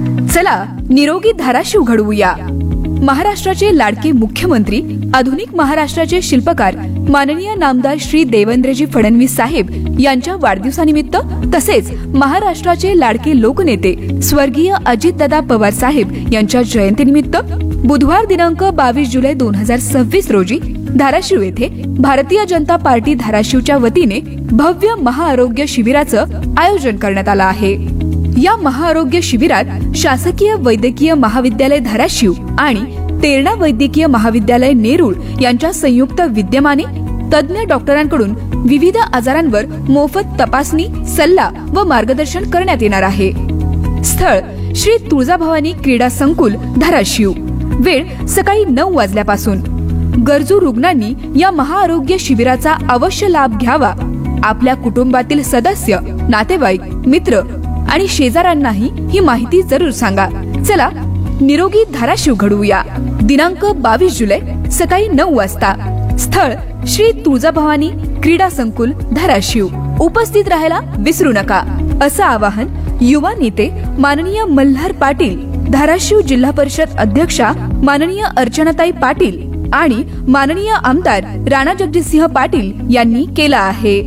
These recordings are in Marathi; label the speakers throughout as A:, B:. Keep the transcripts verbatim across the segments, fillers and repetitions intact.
A: चला निरोगी धाराशिव घडवूया. महाराष्ट्राचे लाडके मुख्यमंत्री, आधुनिक महाराष्ट्राचे शिल्पकार माननीय नामदार श्री देवेंद्रजी फडणवीस साहेब यांच्या वाढदिवसानिमित्त तसेच महाराष्ट्राचे लाडके लोकनेते स्वर्गीय अजितदादा पवार साहेब यांच्या जयंतीनिमित्त बुधवार दिनांक बावीस जुलै दोन हजार सव्वीस रोजी धाराशिव येथे भारतीय जनता पार्टी धाराशिवच्या वतीने भव्य महाआरोग्य शिबिराचं आयोजन करण्यात आलं आहे. या महाआरोग्य शिबिरात शासकीय वैद्यकीय महाविद्यालय धाराशिव आणि तेरणा वैद्यकीय महाविद्यालय नेरूळ यांच्या संयुक्त विद्यमाने तज्ञ डॉक्टरांकडून विविध आजारांवर मोफत तपासणी, सल्ला व मार्गदर्शन करण्यात येणार आहे. स्थळ श्री तुळजाभवानी क्रीडा संकुल धाराशिव. वेळ सकाळी नऊ वाजल्यापासून. गरजू रुग्णांनी या महाआरोग्य शिबिराचा अवश्य लाभ घ्यावा. आपल्या कुटुंबातील सदस्य, नातेवाईक, मित्र आणि शेजाऱ्यांनाही ही माहिती जरूर सांगा. चला निरोगी धाराशिव घडवूया. दिनांक बावीस जुलै सकाळी नऊ वाजता. स्थळ श्री तुळजाभवानी क्रीडा संकुल धाराशिव. उपस्थित राहायला विसरू नका, असं आवाहन युवा नेते माननीय मल्हार पाटील, धाराशिव जिल्हा परिषद अध्यक्षा माननीय अर्चनाताई पाटील आणि माननीय आमदार राणा जगजितसिंह पाटील यांनी केलं आहे.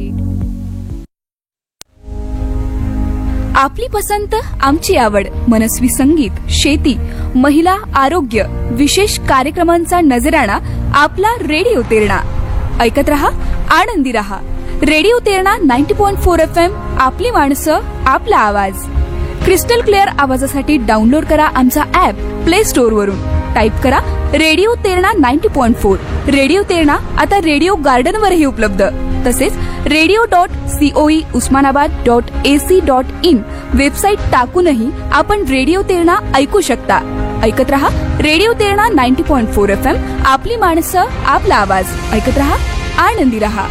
A: आपली पसंत, आमची आवड, मनस्वी संगीत, शेती, महिला, आरोग्य, विशेष कार्यक्रमांचा नजराणा आपला रेडिओ तेरणा. ऐकत रहा, आनंदी रहा. Radio Terna ninety point four F M. आपली माणसं, आपला आवाज. क्रिस्टल क्लिअर आवाजासाठी डाउनलोड करा आमचा ऍप प्ले स्टोअर वरून. टाईप करा radio Terna ninety point four. Radio Terna आता रेडिओ गार्डन वरही उपलब्ध. तसेच radio dot COE Osmanabad dot AC dot in website टाकूनही आपण रेडिओ तेरणा ऐकू शकता. ऐकत रहा radio Terna ninety point four F M. आपली माणसं, आपला आवाज. ऐकत रहा, आनंदी रहा.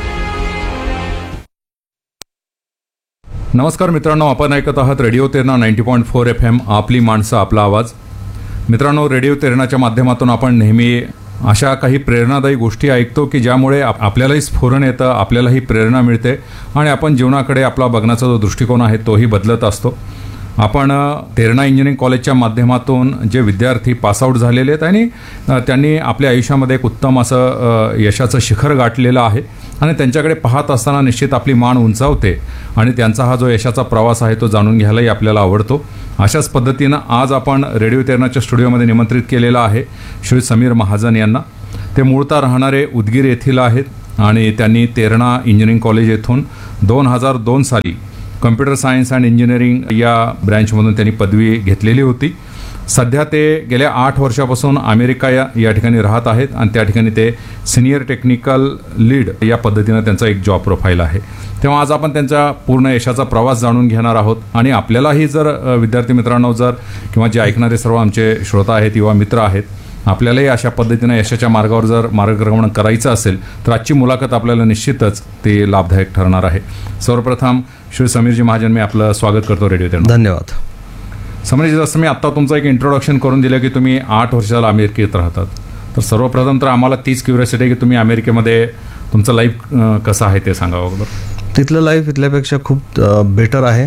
B: नमस्कार मित्रांनो, आपण ऐकत आहात radio Terna ninety point four F M. आपली माणसं, आपला आवाज. मित्रांनो, रेडिओ तेरणाच्या माध्यमातून आपण नेहमी अशा काही प्रेरणादायी गोष्टी ऐकतो की ज्यामुळे आपल्यालाही स्फुरण येतं, आपल्यालाही प्रेरणा मिळते आणि आपण जीवनाकडे आपला बघण्याचा जो दृष्टिकोन आहे तोही बदलत असतो. आपण तेरणा इंजिनिअरिंग कॉलेजच्या माध्यमातून जे विद्यार्थी पासआउट झालेले आहेत आणि त्यांनी आपल्या आयुष्यामध्ये एक उत्तम असं यशाचं शिखर गाठलेलं आहे आणि त्यांच्याकडे पाहत असताना निश्चित आपली मान उंचावते आणि त्यांचा हा जो यशाचा प्रवास आहे तो जाणून घ्यायलाही आपल्याला आवडतो. अशाच पद्धतीनं आज आपण रेडिओ तेरणाच्या स्टुडिओमध्ये निमंत्रित केलेलं आहे श्री समीर महाजन यांना. ते मूळतः राहणारे उदगीर येथील आहेत आणि त्यांनी तेरणा इंजिनिअरिंग कॉलेज येथून दोन हजार दोन साली कम्प्युटर सायन्स अँड इंजिनिअरिंग या ब्रँचमधून त्यांनी पदवी घेतलेली होती. सध्या ते गेल्या आठ वर्षापासून अमेरिका या या ठिकाणी राहत आहेत आणि त्या ठिकाणी ते सिनियर टेक्निकल लीड या पद्धतीनं त्यांचा एक जॉब प्रोफाईल आहे. तेव्हा आज आपण त्यांचा पूर्ण यशाचा प्रवास जाणून घेणार आहोत आणि आपल्यालाही जर विद्यार्थी मित्रांनो जर किंवा जे ऐकणारे सर्व आमचे श्रोता आहेत, युवा मित्र आहेत, आपल्यालाही अशा पद्धतीनं यशाच्या मार्गावर जर मार्गक्रमण करायचं असेल तर आजची मुलाखत आपल्याला निश्चितच ते लाभदायक ठरणार आहे. सर्वप्रथम श्री समीरजी महाजन, मी आपलं स्वागत करतो रेडिओ तेरणा.
C: धन्यवाद.
B: समीरजी, जसं मी आत्ता तुमचं एक इंट्रोडक्शन करून दिलं की तुम्ही आठ वर्षाला अमेरिकेत राहतात, तर सर्वप्रथम तर आम्हाला तीच क्युरियोसिटी आहे की तुम्ही अमेरिकेमध्ये तुमचं लाईफ कसं आहे ते सांगावं अगोदर.
C: तिथलं लाईफ इथल्यापेक्षा खूप बेटर आहे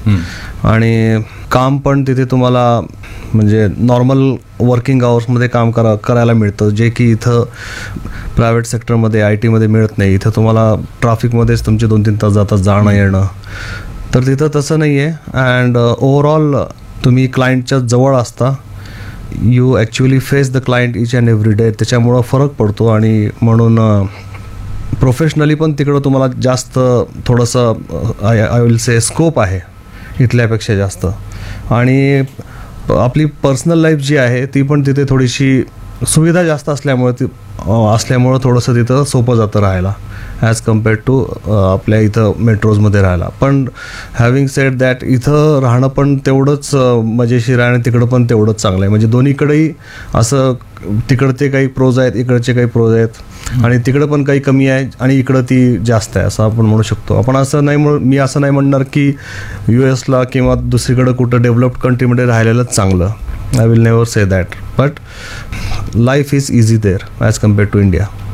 C: आणि काम पण तिथे तुम्हाला म्हणजे नॉर्मल वर्किंग आवर्समध्ये काम करा करायला मिळतं, जे की इथं प्रायव्हेट सेक्टरमध्ये आय टीमध्ये मिळत नाही. इथं तुम्हाला ट्रॅफिकमध्येच तुमचे दोन तीन तास जातात जाणं येणं, तर तिथं तसं नाही आहे. अँड ओव्हरऑल तुम्ही क्लायंटच्या जवळ असता, you actually face the client each and every day. त्याच्यामुळं फरक पडतो आणि म्हणून प्रोफेशनली पण तिकडं तुम्हाला जास्त थोडंसं I I will say scope आहे इथल्यापेक्षा जास्त. आणि आपली पर्सनल लाईफ जी आहे ती पण तिथे थोडीशी सुविधा जास्त असल्यामुळे ती असल्यामुळं थोडंसं तिथं सोपं जातं राहायला ॲज कम्पेअर्ड टू आपल्या इथं मेट्रोजमध्ये राहायला. पण हॅव्हिंग सेड दॅट इथं राहणं पण तेवढंच मजेशीर आहे आणि तिकडं पण तेवढंच चांगलं आहे. म्हणजे दोन्हीकडेही असं तिकडचे काही प्रोज आहेत, इकडचे काही प्रोज आहेत आणि तिकडं पण काही कमी आहे आणि इकडं ती जास्त आहे असं आपण म्हणू शकतो. आपण असं नाही म्हणू मी असं नाही म्हणणार की यू एसला किंवा दुसरीकडं कुठं डेव्हलप्ड कंट्रीमध्ये राहिलेलंच चांगलं. I will never say that, but life is easy there as compared to India.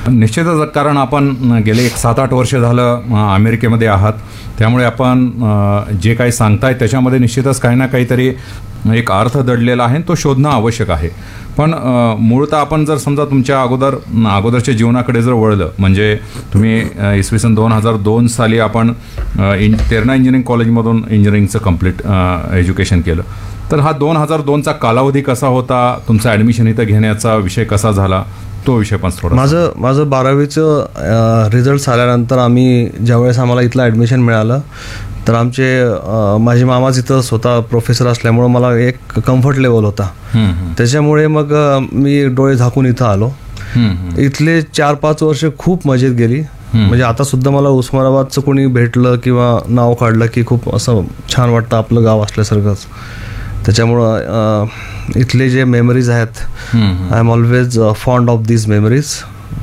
B: निश्चितच, कारण आपण गेले एक सात आठ वर्ष झालं अ, अमेरिकेमध्ये आहात, त्यामुळे आपण अ, जे काही सांगताय त्याच्यामध्ये निश्चितच काही ना काहीतरी एक अर्थ दडलेला आहे, तो शोधणं आवश्यक आहे. पण अ, मूळतः आपण जर समजा तुमच्या अगोदर अगोदरच्या जीवनाकडे जर वळलं, म्हणजे तुम्ही अ, इसवी सन दोन हजार दोन साली आपण अ, इन तेरणा इंजिनिअरिंग कॉलेजमधून इंजिनिअरिंगचं कम्प्लीट एज्युकेशन केलं. तर हा दोन हजार दोनचा कालावधी कसा होता, तुमचं ॲडमिशन इथं घेण्याचा विषय कसा झाला, तो विषय पण थोडा.
C: माझं माझं बारावीचं रिझल्ट आल्यानंतर आम्ही ज्यावेळेस आम्हाला इथलं ॲडमिशन मिळालं, तर आमचे अ, माझे मामाच इथं स्वतः प्रोफेसर असल्यामुळं मला एक कम्फर्ट लेवल होता. त्याच्यामुळे मग अ, मी डोळे झाकून इथं आलो. इथले चार पाच वर्ष खूप मजेत गेली. म्हणजे आता सुद्धा मला उस्मानाबादचं कोणी भेटलं किंवा नाव काढलं की खूप असं छान वाटतं, आपलं गाव असल्यासारखंच. त्याच्यामुळं अ, इथले जे मेमरीज आहेत, I am always fond of these memories.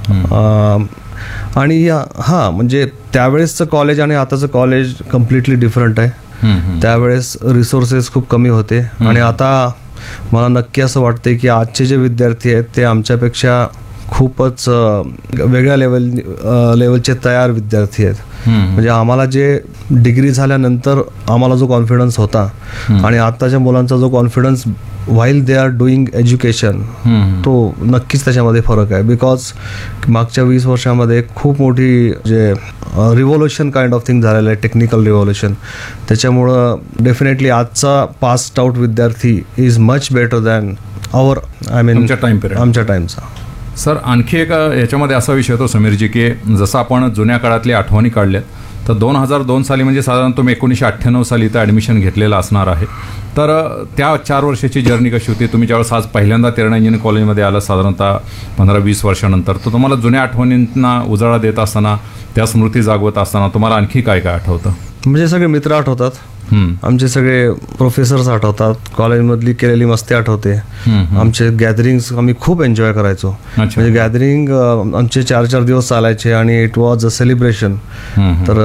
C: आणि हां, म्हणजे त्यावेळेसचं कॉलेज आणि आताचं कॉलेज कम्प्लिटली डिफरंट आहे. त्यावेळेस रिसोर्सेस खूप कमी होते आणि आता मला नक्की असं वाटते की आजचे जे विद्यार्थी आहेत ते आमच्यापेक्षा खूपच वेगळ्या लेवल लेवलचे तयार विद्यार्थी आहेत. म्हणजे आम्हाला जे डिग्री झाल्यानंतर आम्हाला जो कॉन्फिडन्स होता आणि आताच्या मुलांचा जो confidence while they are doing education, तो नक्कीच त्याच्यामध्ये फरक आहे. बिकॉज मागच्या वीस वर्षामध्ये खूप मोठी जे रिव्हॉल्युशन काइंड ऑफ थिंग झालेलं आहे, टेक्निकल रिव्हॉल्युशन. त्याच्यामुळं डेफिनेटली आजचा पास्ड आउट विद्यार्थी is much better than our I mean
B: आमच्या टाइम पिरियड
C: आमच्या टाईमचा.
B: सर, आणखी एक याच्यामध्ये असा विषय होतो समीरजी, की जसं आपण जुन्या काळातल्या आठवणी काढल्यात, तर दोन हजार दोन साली म्हणजे साधारण तुम्ही एकोणीसशे अठ्ठ्याण्णव साली इथं ॲडमिशन घेतलेलं असणार आहे. तर त्या चार वर्षाची जर्नी कशी होती? तुम्ही ज्यावेळेस आज पहिल्यांदा तेरणा इंजिनिअरिंग कॉलेजमध्ये आलं साधारणतः पंधरा वीस वर्षानंतर, तर तुम्हाला जुन्या आठवणींना उजाळा देत असताना, त्या स्मृती जागवत असताना तुम्हाला आणखी काय काय आठवतं?
C: म्हणजे सगळे मित्र आठवतात, आमचे सगळे प्रोफेसर्स आठवतात, कॉलेजमधली केलेली मस्ती आठवते, आमचे गॅदरिंग्स आम्ही खूप एन्जॉय करायचो. म्हणजे गॅदरिंग आमचे चार चार दिवस चालायचे आणि इट वॉज अ सेलिब्रेशन. तर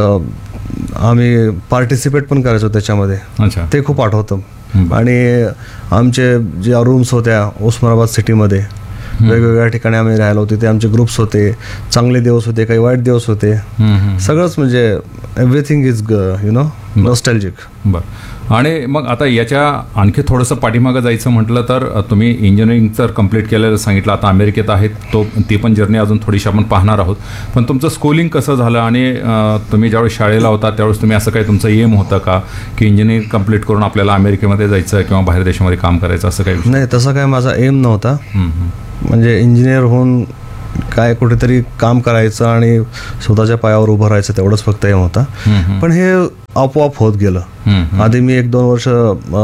C: आम्ही पार्टिसिपेट पण करायचो त्याच्यामध्ये, ते खूप आठवतं. आणि आमचे ज्या रूम्स होत्या उस्मानाबाद सिटीमध्ये, वेगवेगळ्या ठिकाणी आम्ही राहिलो होते, ते आमचे ग्रुप्स होते, चांगले दिवस होते, काही वाईट दिवस होते, सगळंच म्हणजे everything is you know nostalgic.
B: बरं. आणि मग आता याच्या आणखी थोडंसं पाठीमागं जायचं म्हटलं तर तुम्ही इंजिनिअरिंग तर कम्प्लीट केलेलं सांगितलं, आता अमेरिकेत आहेत, तो ती पण जर्नी अजून थोडीशी आपण पाहणार आहोत. पण तुमचं स्कूलिंग कसं झालं आणि तुम्ही ज्यावेळेस शाळेला होता त्यावेळेस तुम्ही असं काही तुमचं एम होतं का की इंजिनिअरिंग कम्प्लीट करून आपल्याला अमेरिकेमध्ये जायचं किंवा बाहेर देशामध्ये काम करायचं, असं काही?
C: नाही, तसं काय माझा एम नव्हता. म्हणजे इंजिनियर होऊन काय कुठेतरी काम करायचं आणि स्वतःच्या पायावर उभं राहायचं, तेवढंच फक्त एम होता. पण हे आपोआप होत गेलं. आधी मी एक दोन वर्ष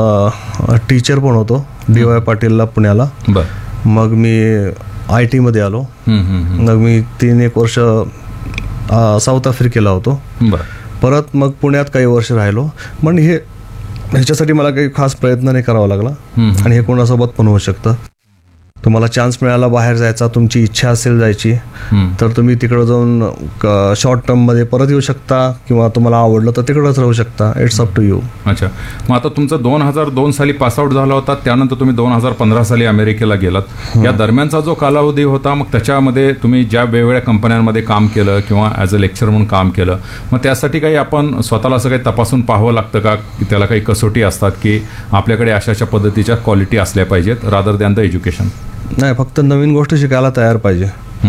C: टीचर पण होतो डी वाय पाटीलला पुण्याला. मग मी आय टीमध्ये आलो. मग मी तीन एक वर्ष साऊथ आफ्रिकेला होतो. परत मग पुण्यात काही वर्ष राहिलो. पण हे ह्याच्यासाठी मला काही खास प्रयत्न नाही करावा लागला आणि हे कोणासोबत पण होऊ शकतं. तुम्हाला चान्स मिळाला बाहेर जायचा, तुमची इच्छा असेल जायची, तर तुम्ही तिकडं जाऊन शॉर्ट टर्ममध्ये परत येऊ शकता किंवा तुम्हाला आवडलं तर तिकडंच राहू शकता. It's up to you.
B: अच्छा, मग आता तुमचं दोन हजार दोन साली पासआउट झाला होता, त्यानंतर तुम्ही दोन हजार पंधरा साली अमेरिकेला गेलात. या दरम्यानचा जो कालावधी होता, मग त्याच्यामध्ये तुम्ही ज्या वेगवेगळ्या कंपन्यांमध्ये काम केलं किंवा ॲज अ लेक्चर म्हणून काम केलं, मग त्यासाठी काही आपण स्वतःला असं काही तपासून पाहावं लागतं का, की त्याला काही कसोटी असतात की आपल्याकडे अशा अशा पद्धतीच्या क्वालिटी असल्या पाहिजेत रादर दॅन द एज्युकेशन?
C: नाही, फक्त नवीन गोष्ट शिकायला तयार पाहिजे.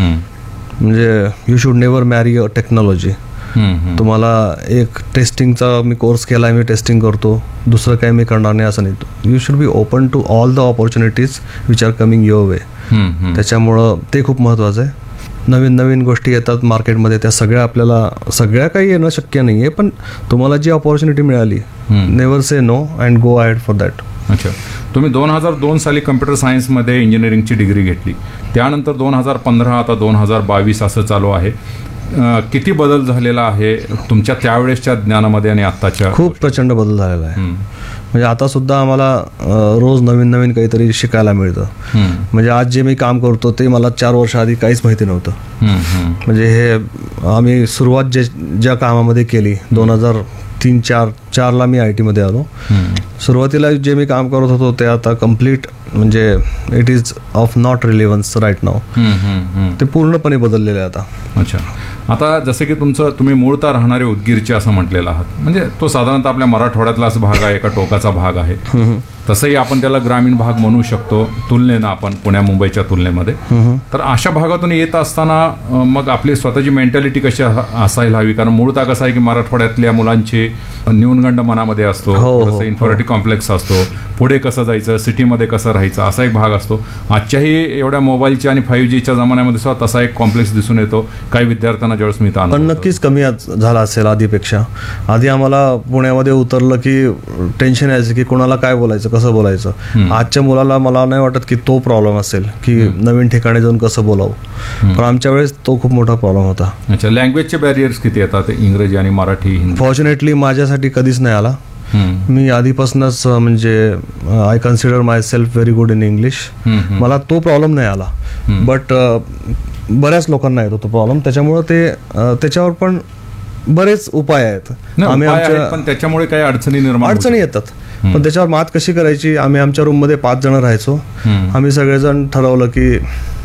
C: म्हणजे यू शुड नेवर मॅरी अ टेक्नॉलॉजी. तुम्हाला एक टेस्टिंगचा मी कोर्स केला आहे, मी टेस्टिंग करतो, दुसरं काही मी करणार नाही असं नाही. You should be open to all the opportunities which are coming your way. त्याच्यामुळं ते खूप महत्त्वाचं आहे. नवीन नवीन गोष्टी येतात मार्केटमध्ये, त्या सगळ्या आपल्याला सगळ्या काही येणं शक्य नाही आहे, पण तुम्हाला जी ऑपॉर्च्युनिटी मिळाली, never say no and go ahead for that.
B: अच्छा, तुम्ही दोन हजार दोन साली कम्प्युटर सायन्समध्ये इंजिनिअरिंगची डिग्री घेतली, त्यानंतर दोन हजार पंधरा आता दोन हजार बावीस असं चालू आहे. किती बदल झालेला आहे तुमच्या त्यावेळेसच्या ज्ञानामध्ये आणि आत्ताच्या?
C: खूप प्रचंड बदल झालेला आहे. म्हणजे आता सुद्धा आम्हाला रोज नवीन नवीन काहीतरी शिकायला मिळतं. म्हणजे आज जे मी काम करतो ते मला चार वर्ष आधी काहीच माहिती नव्हतं. म्हणजे हे आम्ही सुरुवात जे ज्या कामामध्ये केली दोन हजार तीन चार चारला मी आय टीमध्ये आलो. सुरुवातीला जे मी काम करत होतो ते आता कम्प्लीट म्हणजे it is of not relevance right नाव. ते पूर्णपणे बदललेलं आहे आता.
B: अच्छा. आता जसं की तुमचं तुम्ही मूळतः राहणारे उदगीरचे असं म्हटलेलं आहात, म्हणजे तो साधारणतः आपल्या मराठवाड्यातलाच भाग आहे, एका टोकाचा भाग आहे. तसंही आपण त्याला ग्रामीण भाग म्हणू शकतो तुलनेनं, आपण पुण्या मुंबईच्या तुलनेमध्ये. तर अशा भागातून येत असताना मग आपली स्वतःची मेंटॅलिटी कशी असायला हवी? कारण मूळतः कसं आहे की मराठवाड्यातल्या मुलांची न्यूनगंड मनामध्ये असतो, थोडंसं इन्फॉर्मेटिव्ह कॉम्प्लेक्स असतो, पुढे कसं जायचं, सिटीमध्ये कसं राहायचं, असा एक भाग असतो. आजच्याही एवढ्या मोबाईलच्या आणि फाईव्ह जीच्या जमान्यामध्ये सुद्धा तसा एक कॉम्प्लेक्स दिसून येतो काही विद्यार्थ्यांना ज्यावेळेस मी ताण.
C: पण नक्कीच कमी झाला असेल आधीपेक्षा. आधी आम्हाला पुण्यामध्ये उतरलं की टेन्शन यायचं की कोणाला काय बोलायचं, कसं बोलायचं. आजच्या मुलाला मला नाही वाटत की तो प्रॉब्लेम असेल की नवीन ठिकाणी जाऊन कसं बोलावं, पण आमच्या वेळेस तो खूप मोठा प्रॉब्लेम होता.
B: अच्छा. लँग्वेजचे बॅरियर्स किती येतात, इंग्रजी आणि मराठी?
C: फॉर्च्युनेटली माझ्यासाठी कधीच नाही आला. मी आधीपासूनच म्हणजे I consider my self very good in English. मला तो प्रॉब्लेम नाही आला, बट बऱ्याच लोकांना येतो तो प्रॉब्लेम. त्याच्यामुळे ते त्याच्यावर पण बरेच उपाय आहेत.
B: आम्ही आमच्या पण त्याच्यामुळे काही अडचणी निर्माण
C: अडचणी येतात, पण त्याच्यावर मात कशी करायची. आम्ही आमच्या रूममध्ये पाच जण राहायचो. आम्ही सगळेजण ठरवलं की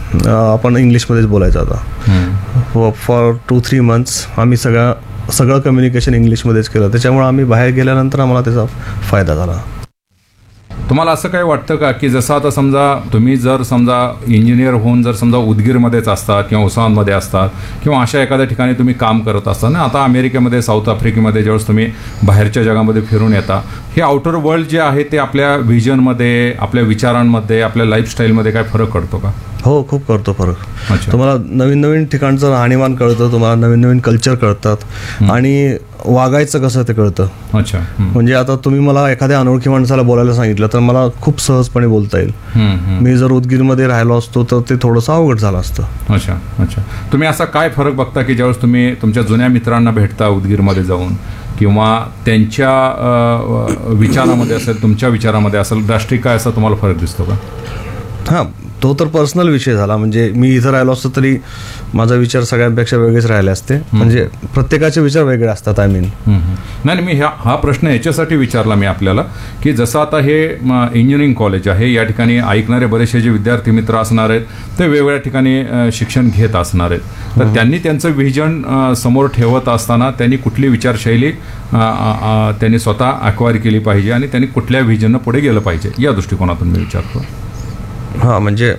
C: आपण इंग्लिशमध्येच बोलायचं आता. फॉर टू थ्री मंथ्स आम्ही सगळ्या सगळं कम्युनिकेशन इंग्लिशमध्येच केलं. त्याच्यामुळे आम्ही बाहेर गेल्यानंतर आम्हाला त्याचा फायदा झाला.
B: तुम्हाला असं काय वाटतं का की जसं आता समजा तुम्ही जर समजा इंजिनियर होऊन जर समजा उदगीरमध्येच असतात किंवा उस्मानाबादमध्ये असतात किंवा अशा एखाद्या ठिकाणी तुम्ही काम करत असता ना, आता अमेरिकेमध्ये, साऊथ आफ्रिकेमध्ये ज्यावेळेस तुम्ही बाहेरच्या जगामध्ये फिरून येता, हे आउटर वर्ल्ड जे आहे ते आपल्या व्हिजनमध्ये, आपल्या विचारांमध्ये, आपल्या लाईफस्टाईलमध्ये काय फरक करतो का?
C: हो, खूप करतो फरक. तुम्हाला नवीन नवीन ठिकाणचं राहणीमान कळतं, तुम्हाला नवीन नवीन कल्चर कळतात आणि वागायचं कसं ते कळतं.
B: अच्छा.
C: म्हणजे आता तुम्ही मला एखाद्या अनोळखी माणसाला बोलायला सांगितलं तर मला खूप सहजपणे बोलता येईल. मी जर उदगीरमध्ये राहिलो असतो तर ते थोडंसं अवघड झालं असतं.
B: अच्छा. अच्छा. तुम्ही असा काय फरक बघता की ज्यावेळेस तुम्ही तुमच्या जुन्या मित्रांना भेटता उदगीरमध्ये जाऊन, किंवा त्यांच्या विचारामध्ये असेल, तुमच्या विचारामध्ये असेल, ड्रास्टिक काय असा तुम्हाला फरक दिसतो का?
C: हां, तो तर पर्सनल विषय झाला. म्हणजे मी इथं राहिलो असतो तरी माझा विचार सगळ्यांपेक्षा वेगळेच राहिले असते. म्हणजे प्रत्येकाचे विचार वेगळे असतात. आय मीन
B: नाही, मी ह्या हा प्रश्न याच्यासाठी विचारला मी आपल्याला की जसं आता हे इंजिनिअरिंग कॉलेज आहे, या ठिकाणी ऐकणारे बरेचसे जे विद्यार्थी मित्र असणार आहेत ते वेगवेगळ्या ठिकाणी शिक्षण घेत असणार आहेत. तर त्यांनी त्यांचं व्हिजन समोर ठेवत असताना त्यांनी कुठली विचारशैली त्यांनी स्वतः अक्वायर केली पाहिजे आणि त्यांनी कुठल्या व्हिजननं पुढे गेलं पाहिजे, या दृष्टिकोनातून मी विचारतो.
C: हां, म्हणजे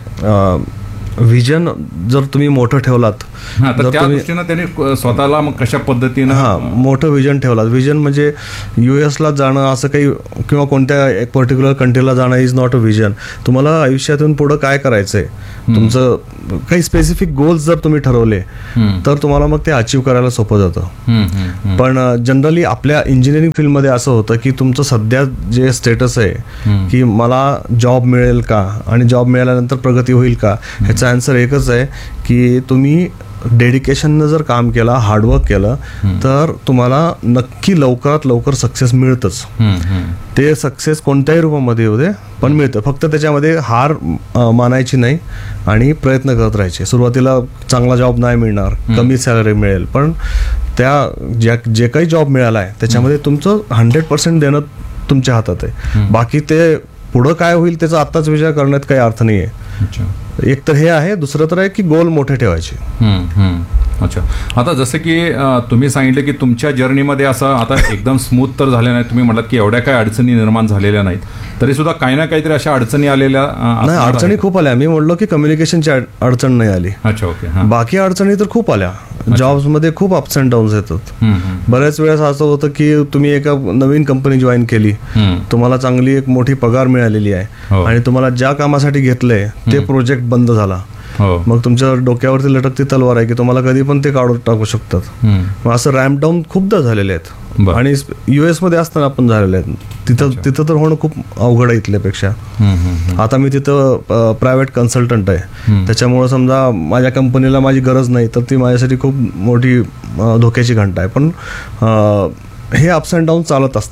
C: व्हिजन जर तुम्ही मोठं ठेवलात
B: तर त्या दृष्टीनं त्यांनी स्वतःला मग कशा पद्धतीनं
C: हां मोठं व्हिजन ठेवलात. व्हिजन म्हणजे युएसला जाणं असं काही किंवा कोणत्या एक पर्टिक्युलर कंट्रीला जाणं इज नॉट अ व्हिजन. तुम्हाला आयुष्यातून पुढं काय करायचंय, तुमचं काही स्पेसिफिक गोल्स जर तुम्ही ठरवले तर तुम्हाला मग ते अचीव्ह करायला सोपं जातं. पण जनरली आपल्या इंजिनिअरिंग फील्डमध्ये असं होतं की तुमचं सध्या जे स्टेटस आहे की मला जॉब मिळेल का आणि जॉब मिळाल्यानंतर प्रगती होईल का, ह्याचा आन्सर एकच आहे की तुम्ही डेडिकेशननं जर काम केलं, हार्डवर्क केलं तर तुम्हाला नक्की लवकरात लवकर सक्सेस मिळतंच. ते सक्सेस कोणत्याही रूपामध्ये येऊ दे पण मिळतं. फक्त त्याच्यामध्ये हार मानायची नाही आणि प्रयत्न करत राहायचे. सुरुवातीला चांगला जॉब नाही मिळणार, कमी सॅलरी मिळेल, पण त्या ज्या जे काही जॉब मिळाला आहे त्याच्यामध्ये तुमचं हंड्रेड पर्सेंट देणं तुमच्या हातात आहे. बाकी ते पुढं काय होईल त्याचा आत्ताच विचार करण्यात काही अर्थ नाही आहे. एक तर हे आहे, दुसरं तर आहे की गोल मोठे ठेवायचे.
B: अच्छा. आता जसं की तुम्ही सांगितलं की तुमच्या जर्नीमध्ये असं आता एकदम स्मूथ तर झाले नाही, तुम्ही म्हटलात की एवढ्या काही अडचणी निर्माण झालेल्या नाहीत, तरी सुद्धा काही ना काहीतरी अशा अडचणी आलेल्या
C: नाही. अडचणी खूप आल्या. मी म्हणलो की कम्युनिकेशनची अडचण नाही आली.
B: अच्छा. ओके.
C: बाकी अडचणी तर खूप आल्या. जॉब्समध्ये खूप अप्स अँड डाऊन्स येतात. बऱ्याच वेळेस असं होतं की तुम्ही एका नवीन कंपनी जॉईन केली, तुम्हाला चांगली एक मोठी पगार मिळालेली आहे आणि तुम्हाला ज्या कामासाठी घेतलंय ते प्रोजेक्ट बंद झाला. मग तुमच्या डोक्यावरती लटकती तलवार आहे की तुम्हाला कधी पण ते काढून टाकू शकतात. मग असं रॅम्प डाऊन खूपदा झालेले आहेत आणि युएस मध्ये असताना आपण झालेले आहेत. तिथं तिथं तर होणं खूप अवघड आहे इथल्यापेक्षा. आता मी तिथं प्रायव्हेट कन्सल्टंट आहे, त्याच्यामुळे समजा माझ्या कंपनीला माझी गरज नाही तर ती माझ्यासाठी खूप मोठी धोक्याची घंटा आहे. पण हे अप्स अँड डाऊन चालत असतात.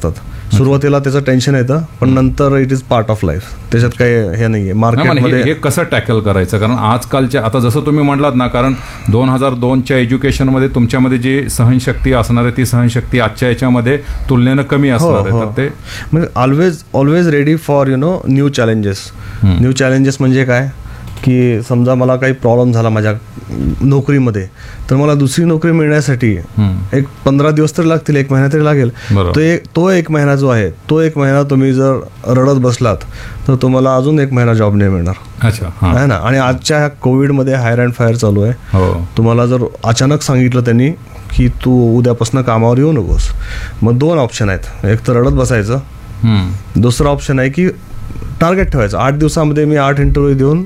C: सुरुवातीला त्याचं टेन्शन येतं, पण नंतर it is part of life. त्याच्यात काही हे नाहीये
B: नाही, पण
C: मार्केटमध्ये.
B: हे हे कसं टॅकल करायचं? कारण आजकालच्या आता जसं तुम्ही म्हटलात ना, कारण दोन हजार दोनच्या एज्युकेशनमध्ये तुमच्यामध्ये जी सहनशक्ती असणार आहे ती सहनशक्ती आजच्या याच्यामध्ये तुलनेनं कमी असणार आहे. तर ते
C: म्हणजे always always ready for you know new challenges. New challenges म्हणजे काय की समजा मला काही प्रॉब्लेम झाला माझ्या नोकरीमध्ये, तर मला दुसरी नोकरी मिळण्यासाठी एक पंधरा दिवस तरी लागतील, एक महिना तरी लागेल. तो एक तो एक महिना जो आहे तो एक महिना तुम्ही जर रडत बसलात तर तुम्हाला अजून एक महिना जॉब नाही मिळणार.
B: अच्छा,
C: आहे ना. आणि आजच्या ह्या कोविडमध्ये हायर अँड फायर चालू आहे. तुम्हाला जर अचानक सांगितलं त्यांनी की तू उद्यापासून कामावर येऊ नकोस, मग दोन ऑप्शन आहेत. एक तर रडत बसायचं, दुसरा ऑप्शन आहे की टार्गेट ठेवायचं. आठ दिवसामध्ये मी आठ इंटरव्ह्यू देऊन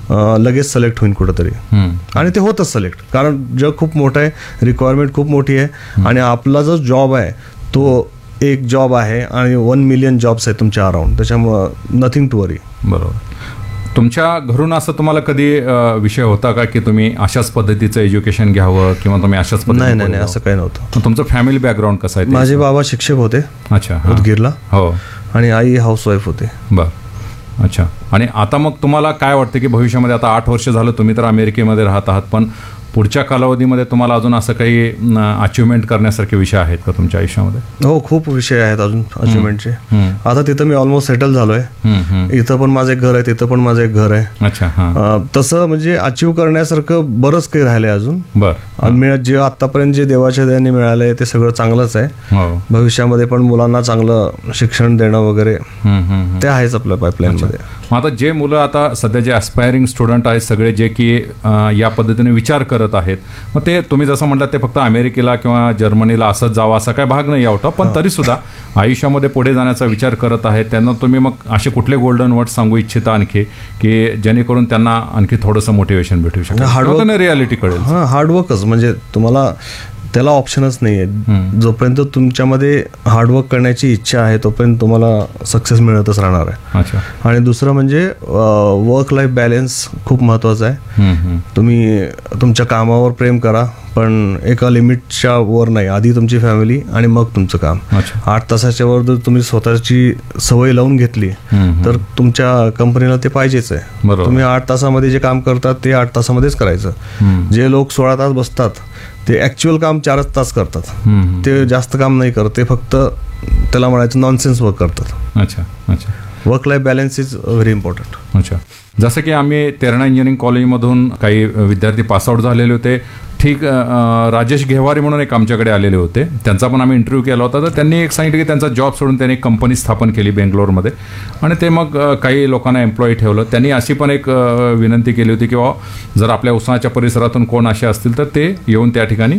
C: लगेच सिलेक्ट होईन कुठंतरी. आणि ते होतच सिलेक्ट, कारण जग खूप मोठं आहे, रिक्वायरमेंट खूप मोठी आहे, आणि आपला जो जॉब आहे तो एक जॉब आहे आणि वन मिलियन जॉब्स आहेत तुमच्या अराउंड. त्याच्यामुळं नथिंग टू वरी.
B: बरोबर. तुमच्या घरून असं तुम्हाला कधी विषय होता का की तुम्ही अशाच पद्धतीचं एज्युकेशन घ्यावं किंवा तुम्ही अशाच
C: नाही नाही नाही असं काही नव्हतं.
B: तुमचं फॅमिली बॅकग्राऊंड कसं आहे?
C: माझे बाबा शिक्षक होते.
B: अच्छा.
C: उदगीरला.
B: हो.
C: आणि आई हाऊसवाईफ होते.
B: बर. अच्छा. आणि आता मग तुम्हाला काय वाटतं की भविष्यामध्ये, आता आठ वर्ष झालं तुम्ही तर अमेरिकेमध्ये राहत आहात, पण पुढच्या कालावधीमध्ये तुम्हाला अजून असं काही अचिव्हमेंट करण्यासारखे विषय आहेत का तुमच्या आयुष्यामध्ये?
C: हो, खूप विषय आहेत अजून अचिव्हमेंटचे. आता तिथं मी ऑलमोस्ट सेटल झालोय. इथं पण माझं एक घर आहे, तिथं पण माझं एक घर आहे.
B: अच्छा.
C: तसं म्हणजे अचीव्ह करण्यासारखं बरंच काही राहिलंय अजून.
B: बरं.
C: जे आतापर्यंत जे देवाच्या दयाने मिळालंय ते सगळं चांगलंच आहे. भविष्यामध्ये पण मुलांना चांगलं शिक्षण देणं वगैरे ते आहेच आपल्या पाईपलाईन मध्ये.
B: मग आता जे मुलं आता सध्या जे ॲस्पायरिंग स्टुडंट आहेत सगळे, जे की या पद्धतीने विचार करत आहेत, मग ते तुम्ही जसं म्हटलं ते फक्त अमेरिकेला किंवा जर्मनीला असंच जावं असा काय भाग नाही यावं, पण तरी सुद्धा आयुष्यामध्ये पुढे जाण्याचा विचार करत आहेत त्यांना तुम्ही मग असे कुठले गोल्डन वर्ड सांगू इच्छिता आणखी की जेणेकरून त्यांना आणखी थोडंसं मोटिवेशन भेटू शकतं, हार्डवर्क रियालिटी कळेल?
C: हां, हार्डवर्कच म्हणजे तुम्हाला त्याला ऑप्शनच नाही आहे. जोपर्यंत तुमच्यामध्ये हार्डवर्क करण्याची इच्छा आहे तोपर्यंत तुम्हाला सक्सेस मिळतच राहणार आहे.
B: अच्छा.
C: आणि दुसरं म्हणजे वर्क लाईफ बॅलन्स खूप महत्त्वाचं आहे. तुम्ही तुमच्या कामावर प्रेम करा, पण एका लिमिटच्या वर नाही. आधी तुमची फॅमिली आणि मग तुमचं काम. आठ तासाच्या वर जर तुम्ही स्वतःची सवय लावून घेतली तर तुमच्या कंपनीला ते पाहिजेच आहे. तुम्ही आठ तासामध्ये जे काम करतात ते आठ तासामध्येच करायचं. जे लोक सोळा तास बसतात ते ऍक्च्युअल काम चारच तास करतात. ते जास्त काम नाही करत, ते फक्त त्याला म्हणायचं नॉनसेन्स वर्क करतात.
B: अच्छा. अच्छा.
C: Work life balance is very important.
B: अच्छा. जसं की आम्ही तेरणा इंजिनिअरिंग कॉलेजमधून काही विद्यार्थी पासआउट झालेले होते. ठीक, राजेश घेवारी म्हणून एक आमच्याकडे आलेले होते, त्यांचा पण आम्ही इंटरव्ह्यू केला होता. तर त्यांनी एक सांगितलं की त्यांचा जॉब सोडून त्यांनी एक कंपनी स्थापन केली बेंगलोरमध्ये, आणि ते मग काही लोकांना एम्प्लॉई ठेवलं. त्यांनी अशी पण एक विनंती केली होती की बा जर आपल्या उस्मानाच्या परिसरातून कोण असे असतील तर ते येऊन त्या ठिकाणी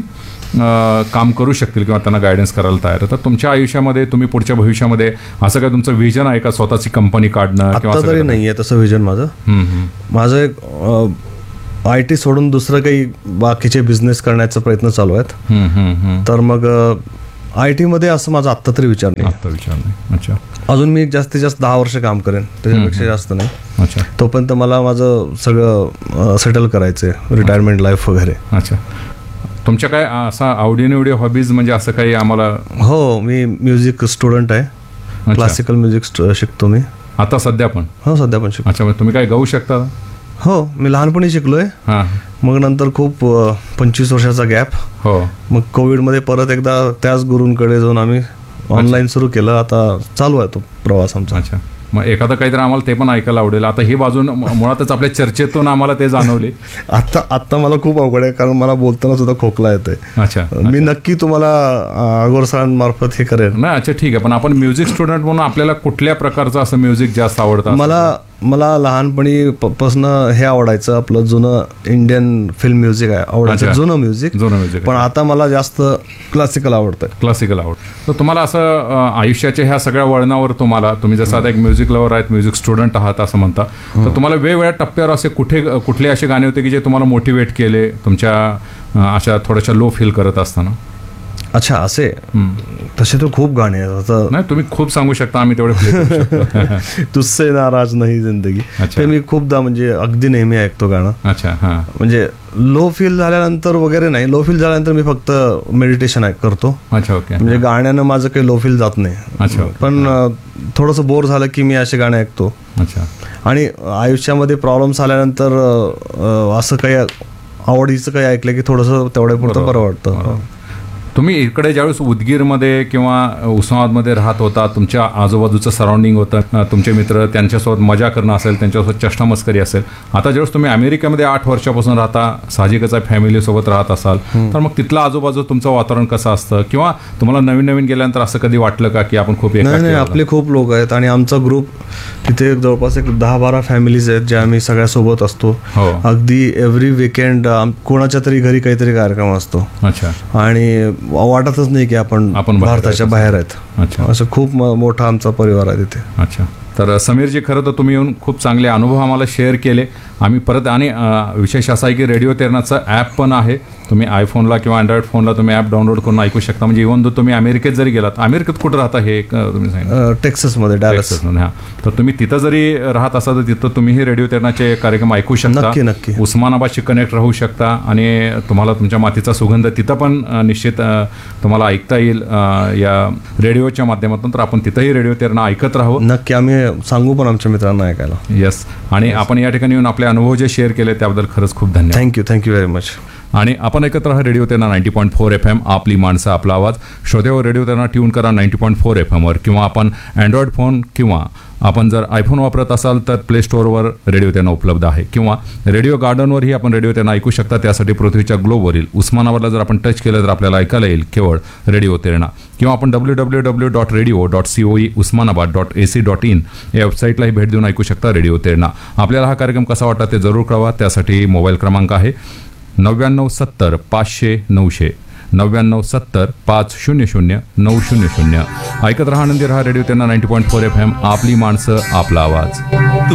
B: काम करू शकतील किंवा त्यांना गायडन्स करायला तयार आहे. तर तुमच्या आयुष्यामध्ये तुम्ही पुढच्या भविष्यामध्ये असं काय तुमचं व्हिजन आहे का स्वतःची कंपनी काढणं?
C: आता तरी नाही आहे तसं व्हिजन माझं. माझं एक आय टी सोडून दुसरं काही बाकीचे बिझनेस करण्याचा प्रयत्न चालू आहेत. तर मग आय टी मध्ये असं माझा आत्ता तरी विचार नाही.
B: आत्ता विचार नाही. अच्छा.
C: अजून मी जास्तीत जास्त दहा वर्ष काम करेन, त्याच्यापेक्षा जास्त नाही.
B: अच्छा.
C: तोपर्यंत मला माझं सगळं सेटल करायचंय, रिटायरमेंट लाईफ वगैरे.
B: अच्छा. तुमच्या काय असा आवडीनिवडी हॉबीज म्हणजे असं काही आम्हाला?
C: हो, मी म्युझिक स्टुडंट आहे. क्लासिकल म्युझिक शिकतो मी
B: आता सध्या पण.
C: हो, सध्या पण शिकतो.
B: अच्छा. तुम्ही काय गाऊ शकता?
C: हो, मी लहानपणी शिकलोय. मग नंतर खूप पंचवीस वर्षाचा गॅप.
B: हो.
C: मग कोविडमध्ये परत एकदा त्याच गुरूंकडे जाऊन आम्ही ऑनलाईन सुरू केलं. आता चालू आहे तो प्रवास आमचा.
B: अच्छा. मग एखादं काहीतरी आम्हाला ते पण ऐकायला आवडेल. आता ही बाजून मुळातच आपल्या चर्चेतून आम्हाला ते जाणवले.
C: आता आता मला खूप अवघड आहे, कारण मला बोलताना सुद्धा खोकला येतोय.
B: अच्छा.
C: मी नक्की तुम्हाला आगोर सरांमार्फत हे करेन.
B: नाही. अच्छा, ठीक आहे. पण आपण म्युझिक स्टुडंट म्हणून आपल्याला कुठल्या प्रकारचं असं म्युझिक जास्त आवडतं?
C: मला मला लहानपणी पासून हे आवडायचं, आपलं जुनं इंडियन फिल्म म्युझिक आहे आवडायचं, जुनं म्युझिक.
B: जुनं म्युझिक.
C: पण आता मला जास्त क्लासिकल आवडतं.
B: क्लासिकल आवडतं. तर तुम्हाला असं आयुष्याच्या ह्या सगळ्या वळणावर तुम्हाला, तुम्ही जसं आता एक म्युझिक लवर आहेत, म्युझिक स्टुडंट आहात असं म्हणता, तर तुम्हाला वेगवेगळ्या टप्प्यावर असे कुठे कुठले असे गाणे होते की जे तुम्हाला मोटिवेट केले तुमच्या अशा थोड्याशा लो फील करत असताना?
C: अच्छा, असे तसे तर खूप गाणे आहेत आता.
B: नाही तुम्ही खूप सांगू शकता, आम्ही तेवढे play करू शकतो.
C: तुझसे नाराज नाही जिंदगी,
B: अच्छा.
C: ते मी खूपदा म्हणजे अगदी नेहमी ऐकतो गाणं.
B: अच्छा हां.
C: म्हणजे लो फील झाल्यानंतर वगैरे नाही, लो फील झाल्यानंतर मी फक्त मेडिटेशन करतो.
B: अच्छा ओके.
C: म्हणजे गाण्यानं माझं काही लो फील जात नाही.
B: अच्छा ओके.
C: पण अं, थोडंसं बोर झालं की मी असे गाणे ऐकतो.
B: अच्छा.
C: आणि आयुष्यामध्ये प्रॉब्लेम्स आल्यानंतर अं, असं काही आवडीचं काही ऐकलं की थोडंसं तेवढ्या पुरतं बरं वाटतं.
B: तुम्ही इकडे ज्यावेळेस उदगीरमध्ये किंवा उस्मानाबादमध्ये राहत होता, तुमच्या आजूबाजूचं सराउंडिंग होतं, तुमचे मित्र, त्यांच्यासोबत मजा करणं असेल, त्यांच्यासोबत चष्टामस्करी असेल. आता ज्यावेळेस तुम्ही अमेरिकेमध्ये आठ वर्षापासून राहता, साहजिकच आहे फॅमिलीसोबत राहत असाल, तर मग तिथलं आजूबाजू तुमचं वातावरण कसं असतं, किंवा तुम्हाला नवीन नवीन गेल्यानंतर असं कधी वाटलं का की आपण खूप
C: नाही
B: एकाकी
C: नाही,
B: आहोत?
C: आपले खूप लोक आहेत आणि आमचा ग्रुप तिथे जवळपास एक दहा बारा फॅमिलीज आहेत ज्या आम्ही सगळ्या सोबत असतो.
B: हो.
C: अगदी एव्हरी विकेंड कोणाच्या तरी घरी काहीतरी कार्यक्रम असतो
B: अच्छा.
C: आणि वाटतच नाही की आपण
B: आपण बाहेर
C: भारताच्या
B: आहेत.
C: बाहेर आहेत.
B: अच्छा.
C: असं खूप म- मोठा आमचा परिवार आहे तिथे.
B: अच्छा. तर समीरजी, खरं तर तुम्ही येऊन खूप चांगले अनुभव आम्हाला शेअर केले. आम्ही परत, आणि अं, विशेष असा आहे की रेडिओ तेरणाचं ॲप पण आहे. तुम्ही आयफोनला किंवा अँड्रॉइड फोनला तुम्ही ॲप डाउनलोड करून ऐकू शकता. म्हणजे इव्हन दो तुम्ही अमेरिकेत जरी गेलात, अमेरिकेत कुठं राहता हे एक, अं, तुम्ही सांगितलं
C: अं, टेक्सासमध्ये डॅलस.
B: टेक्सासमध्ये. हां. तर तुम्ही तिथं जरी राहत असाल तर तिथं तुम्ही रेडिओ तेरणाचे कार्यक्रम ऐकू शकता.
C: नक्की, नक्की.
B: उस्मानाबादशी कनेक्ट राहू शकता आणि तुम्हाला तुमच्या मातीचा सुगंध तिथं पण अं, निश्चित अं, तुम्हाला ऐकता येईल अं, या रेडिओच्या माध्यमातून. तर आपण तिथंही रेडिओ तेरणा ऐकत राहू.
C: नक्की, आम्ही सांगू पण आमच्या मित्रांना ऐकायला.
B: येस. आणि आपण या ठिकाणी येऊन आपले अनुभव जे शेअर केले त्याबद्दल खरंच खूप धन्यवाद.
C: Thank you thank you very much.
B: आणि आपण ऐकत राहा radio Terna ninety point four F M, आपली माणसं आपला आवाज. श्रोतेवर रेडिओ तेरणा ट्यून करा नाईन्टी पॉईंट फोर एफ एमवर, किंवा आपण अँड्रॉइड फोन किंवा आपण जर आयफोन वापरत असाल तर प्ले स्टोअरवर रेडिओ तेरणा उपलब्ध आहे, किंवा रेडिओ गार्डनवरही आपण रेडिओ तेरणा ऐकू शकता. त्यासाठी पृथ्वीच्या ग्लोबवरील उस्मानाबादला जर आपण टच केलं तर आपल्याला ऐकायला येईल केवळ रेडिओ तेरणा. किंवा आपण W W W dot radio dot C O E Osmanabad dot A C dot in या वेबसाईटलाही भेट देऊन ऐकू शकता रेडिओ तेरणा. आपल्याला हा कार्यक्रम कसा वाटला ते जरूर कळवा. त्यासाठी मोबाईल क्रमांक आहे नव्याण्णव सत्तर पाचशे नऊशे, नव्याण्णव सत्तर पाच शून्य शून्य नऊ शून्य शून्य. ऐकत रहा आनंदी रहा radio Terna ninety point four F M, आपली माणसं आपला आवाज.